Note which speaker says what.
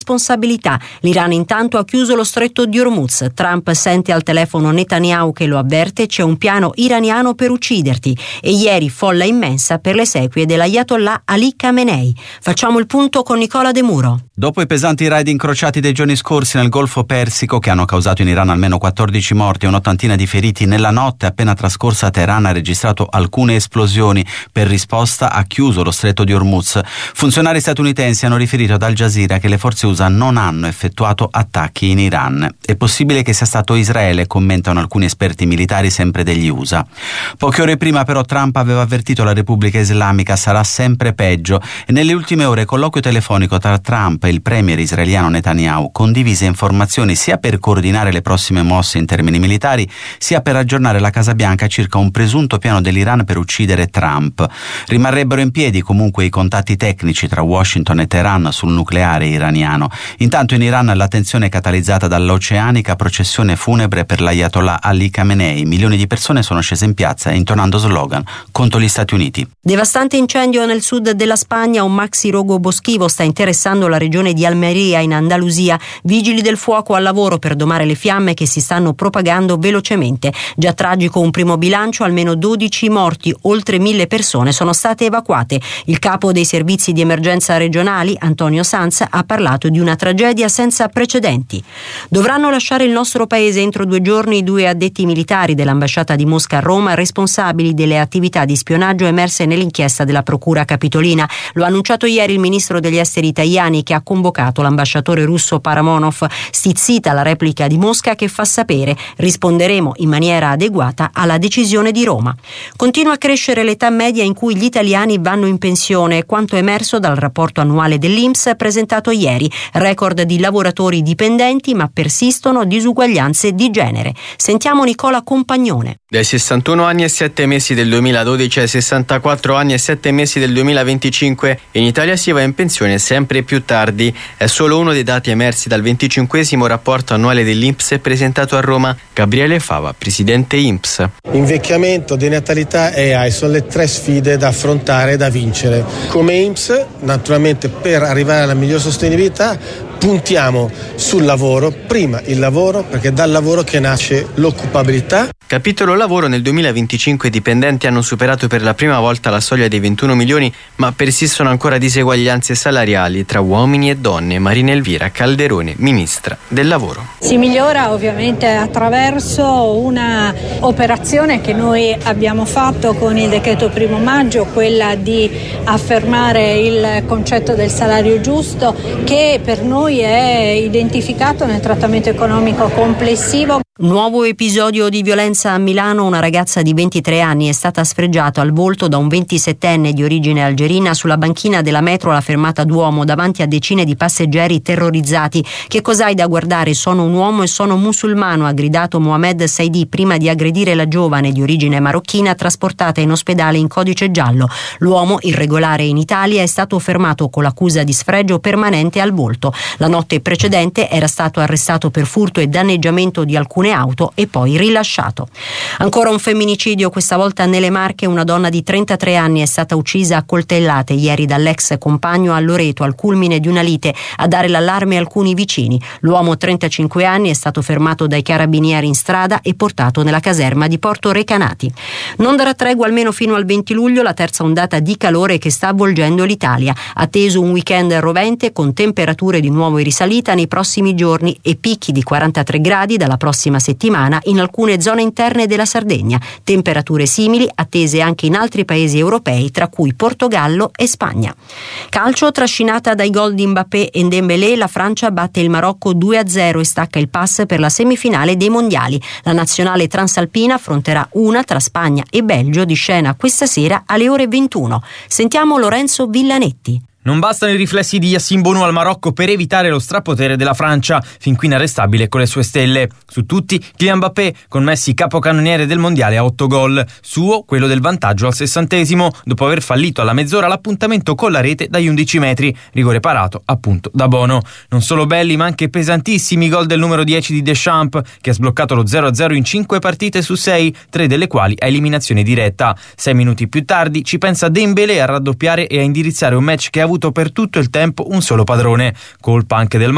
Speaker 1: responsabilità. L'Iran intanto ha chiuso lo stretto di Hormuz. Trump sente al telefono Netanyahu che lo avverte: c'è un piano iraniano per ucciderti. E ieri folla immensa per le esequie dell'Ayatollah Ali Khamenei. Facciamo il punto con Nicola De Muro.
Speaker 2: Dopo i pesanti raid incrociati dei giorni scorsi nel Golfo Persico, che hanno causato in Iran almeno 14 morti e un'ottantina di feriti, nella notte appena trascorsa Teheran ha registrato alcune esplosioni. Per risposta ha chiuso lo stretto di Hormuz. Funzionari statunitensi hanno riferito ad Al Jazeera che le forze USA non hanno effettuato attacchi in Iran. È possibile che sia stato Israele, commentano alcuni esperti militari sempre degli USA. Poche ore prima però Trump aveva avvertito la Repubblica Islamica: sarà sempre peggio, e nelle ultime ore colloquio telefonico tra Trump e il premier israeliano Netanyahu condivise informazioni sia per coordinare le prossime mosse in termini militari, sia per aggiornare la Casa Bianca circa un presunto piano dell'Iran per uccidere Trump. Rimarrebbero in piedi comunque i contatti tecnici tra Washington e Teheran sul nucleare iraniano. Intanto in Iran la tensione è catalizzata dall'oceanica processione funebre per l'Ayatollah Ali Khamenei. Milioni di persone sono scese in piazza intonando slogan contro gli Stati Uniti.
Speaker 1: Devastante incendio nel sud della Spagna. Un maxi rogo boschivo sta interessando la regione di Almeria in Andalusia. Vigili del fuoco al lavoro per domare le fiamme che si stanno propagando velocemente. Già tragico un primo bilancio: almeno 12 morti, oltre 1.000 persone sono state evacuate. Il capo dei servizi di emergenza regionali, Antonio Sanz, ha parlato di una tragedia senza precedenti. Dovranno lasciare il nostro paese entro 2 giorni i 2 addetti militari dell'ambasciata di Mosca a Roma, responsabili delle attività di spionaggio emerse nell'inchiesta della Procura Capitolina. Lo ha annunciato ieri il ministro degli esteri Tajani, che ha convocato l'ambasciatore russo Paramonov. Stizzita la replica di Mosca, che fa sapere: risponderemo in maniera adeguata alla decisione di Roma. Continua a crescere l'età media in cui gli italiani vanno in pensione, quanto emerso dal rapporto annuale dell'INPS presentato ieri. Record di lavoratori dipendenti, ma persistono disuguaglianze di genere. Sentiamo Nicola Compagnone.
Speaker 3: Dai 61 anni e 7 mesi del 2012 ai 64 anni e 7 mesi del 2025 in Italia si va in pensione sempre più tardi. È solo uno dei dati emersi dal 25esimo rapporto annuale dell'INPS presentato a Roma. Gabriele Fava, presidente INPS.
Speaker 4: Invecchiamento, denatalità e AI sono le 3 sfide da affrontare e da vincere. Come INPS, naturalmente, per arrivare alla miglior sostenibilità puntiamo sul lavoro, prima il lavoro, perché è dal lavoro che nasce l'occupabilità.
Speaker 3: Capitolo lavoro: nel 2025 i dipendenti hanno superato per la prima volta la soglia dei 21 milioni, ma persistono ancora diseguaglianze salariali tra uomini e donne. Marina Elvira Calderone, ministra del lavoro.
Speaker 5: Si migliora ovviamente attraverso una operazione che noi abbiamo fatto con il decreto 1 maggio, quella di affermare il concetto del salario giusto, che per noi è identificato nel trattamento economico complessivo.
Speaker 1: Nuovo episodio di violenza a Milano. Una ragazza di 23 anni è stata sfregiata al volto da un 27enne di origine algerina sulla banchina della metro alla fermata Duomo, davanti a decine di passeggeri terrorizzati. Che cos'hai da guardare? Sono un uomo e sono musulmano, ha gridato Mohamed Saidi prima di aggredire la giovane di origine marocchina trasportata in ospedale in codice giallo. L'uomo, irregolare in Italia, è stato fermato con l'accusa di sfregio permanente al volto. La notte precedente era stato arrestato per furto e danneggiamento di alcune auto e poi rilasciato. Ancora un femminicidio, questa volta nelle Marche. Una donna di 33 anni è stata uccisa a coltellate ieri dall'ex compagno a Loreto, al culmine di una lite. A dare l'allarme alcuni vicini. L'uomo, 35 anni, è stato fermato dai carabinieri in strada e portato nella caserma di Porto Recanati. Non darà tregua almeno fino al 20 luglio la terza ondata di calore che sta avvolgendo l'Italia. Atteso un weekend rovente con temperature di nuovo in risalita nei prossimi giorni e picchi di 43 gradi dalla prossima settimana in alcune zone interne della Sardegna. Temperature simili attese anche in altri paesi europei, tra cui Portogallo e Spagna. Calcio, trascinata dai gol di Mbappé e Dembélé, la Francia batte il Marocco 2-0 e stacca il pass per la semifinale dei mondiali. La nazionale transalpina affronterà una tra Spagna e Belgio, di scena questa sera alle ore 21. Sentiamo Lorenzo Villanetti.
Speaker 6: Non bastano i riflessi di Yassine Bounou al Marocco per evitare lo strapotere della Francia, fin qui inarrestabile con le sue stelle. Su tutti, Kylian Mbappé, con Messi capocannoniere del mondiale a 8 gol. Suo quello del vantaggio al 60esimo, dopo aver fallito alla mezz'ora l'appuntamento con la rete dagli 11 metri, rigore parato appunto da Bono. Non solo belli, ma anche pesantissimi i gol del numero 10 di Deschamps, che ha sbloccato lo 0-0 in 5 partite su 6, 3 delle quali a eliminazione diretta. 6 minuti più tardi ci pensa Dembélé a raddoppiare e a indirizzare un match che ha avuto per tutto il tempo un solo padrone. Colpa anche del